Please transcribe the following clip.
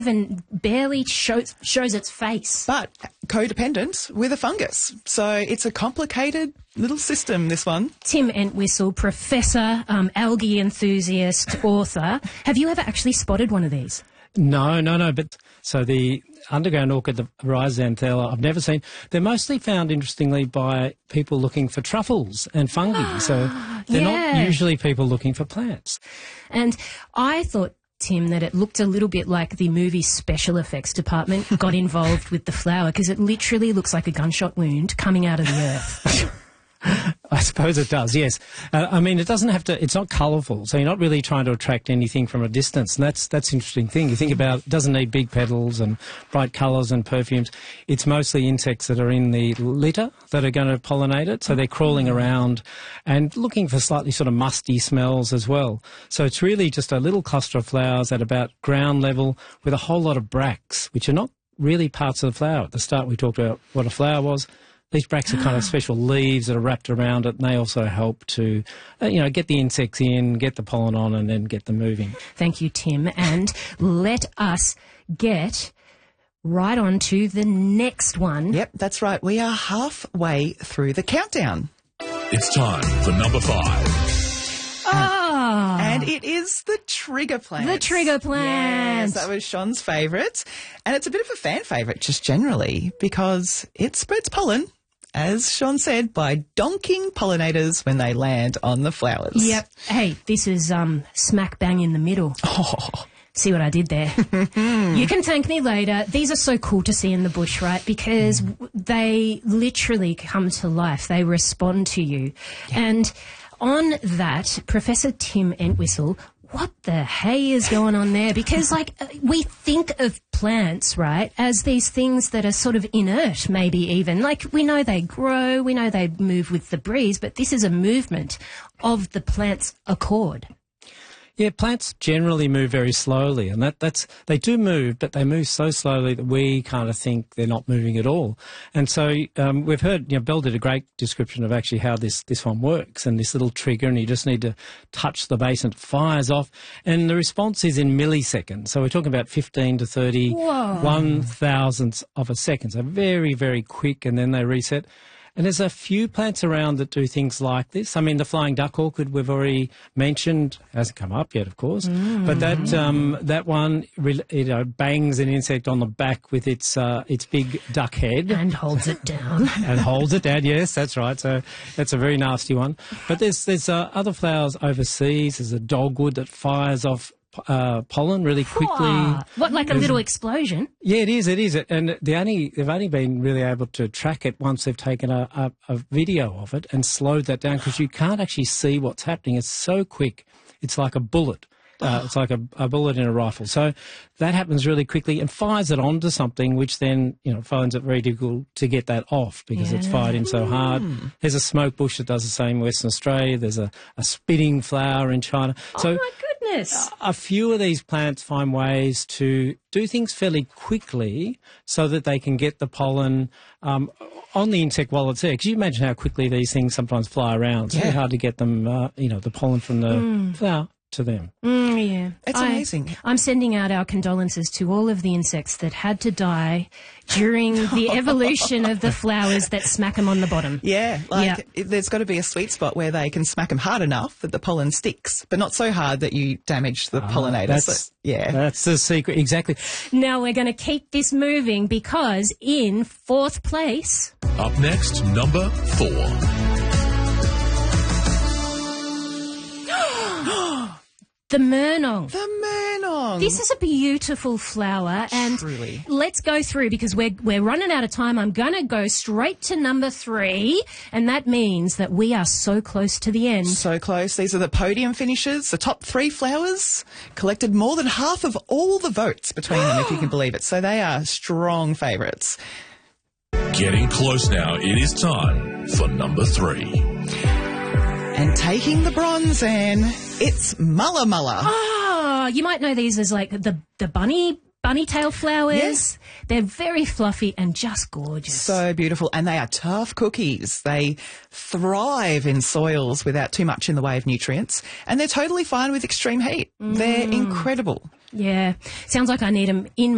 even barely shows its face. But codependent with a fungus. So it's a complicated little system, this one. Tim Entwistle, professor, algae enthusiast, author. Have you ever actually spotted one of these? No. But so the underground orchid, the rhizanthella, I've never seen. They're mostly found, interestingly, by people looking for truffles and fungi. So they're not usually people looking for plants. And I thought, Tim, that it looked a little bit like the movie special effects department got involved with the flower, because it literally looks like a gunshot wound coming out of the earth. I suppose it does, yes. I mean, it doesn't have to, it's not colourful, so you're not really trying to attract anything from a distance, and that's an interesting thing. You think about, it doesn't need big petals and bright colours and perfumes. It's mostly insects that are in the litter that are going to pollinate it, so they're crawling around and looking for slightly sort of musty smells as well. So it's really just a little cluster of flowers at about ground level with a whole lot of bracts, which are not really parts of the flower. At the start we talked about what a flower was. These bracts are kind of special leaves that are wrapped around it, and they also help to, get the insects in, get the pollen on, and then get them moving. Thank you, Tim. And let us get right on to the next one. Yep, that's right. We are halfway through the countdown. It's time for number 5. And it is the trigger plant. The trigger plant. Yes, that was Sean's favourite. And it's a bit of a fan favourite just generally because it spreads pollen, as Sean said, by donking pollinators when they land on the flowers. Yep. Hey, this is smack bang in the middle. Oh. See what I did there? You can thank me later. These are so cool to see in the bush, right? Because they literally come to life. They respond to you. Yeah. And on that, Professor Tim Entwistle, what the hey is going on there? Because, we think of plants, right, as these things that are sort of inert, maybe even. We know they grow, we know they move with the breeze, but this is a movement of the plant's accord. Yeah, plants generally move very slowly, and they do move, but they move so slowly that we kind of think they're not moving at all. And so we've heard, Belle did a great description of actually how this one works, and this little trigger, and you just need to touch the base and it fires off, and the response is in milliseconds. So we're talking about 15 to 30 1,000ths of a second. So very, very quick, and then they reset. And there's a few plants around that do things like this. I mean, the flying duck orchid we've already mentioned hasn't come up yet, of course. But that one, bangs an insect on the back with its big duck head and holds it down. And holds it down. Yes, that's right. So that's a very nasty one. But there's other flowers overseas. There's a dogwood that fires off pollen really quickly. What, like a little explosion? Yeah, it is. And they've only been really able to track it once they've taken a video of it and slowed that down, because you can't actually see what's happening. It's so quick. It's like a bullet. It's like a bullet in a rifle. So that happens really quickly and fires it onto something, which then, finds it very difficult to get that off because it's fired in so hard. There's a smoke bush that does the same in Western Australia. There's a spitting flower in China. So, oh, my goodness. A few of these plants find ways to do things fairly quickly so that they can get the pollen on the insect while it's there. Because you imagine how quickly these things sometimes fly around. It's very hard to get them, the pollen from the flower to them. Yeah. It's amazing. I'm sending out our condolences to all of the insects that had to die during the evolution of the flowers that smack them on the bottom. Yeah, there's got to be a sweet spot where they can smack them hard enough that the pollen sticks, but not so hard that you damage the pollinators. That's the secret, exactly. Now we're going to keep this moving because in 4th place... Up next, number 4. The Murnong. The Murnong. This is a beautiful flower, and truly. Let's go through because we're running out of time. I'm going to go straight to number 3, and that means that we are so close to the end. So close. These are the podium finishers. The top 3 flowers collected more than half of all the votes between them, if you can believe it. So they are strong favourites. Getting close now. It is time for number 3. And taking the bronze, Anne, it's Mulla Mulla. Oh, you might know these as the bunny tail flowers. Yes. They're very fluffy and just gorgeous. So beautiful. And they are tough cookies. They thrive in soils without too much in the way of nutrients. And they're totally fine with extreme heat. They're incredible. Yeah. Sounds like I need them in